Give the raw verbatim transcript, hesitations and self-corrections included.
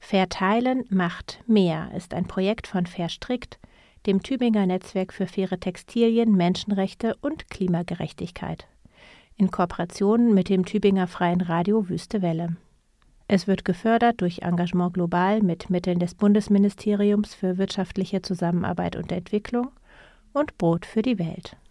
Verteilen macht mehr ist ein Projekt von Verstrickt, dem Tübinger Netzwerk für faire Textilien, Menschenrechte und Klimagerechtigkeit, in Kooperation mit dem Tübinger Freien Radio Wüste Welle. Es wird gefördert durch Engagement Global mit Mitteln des Bundesministeriums für wirtschaftliche Zusammenarbeit und Entwicklung und Brot für die Welt.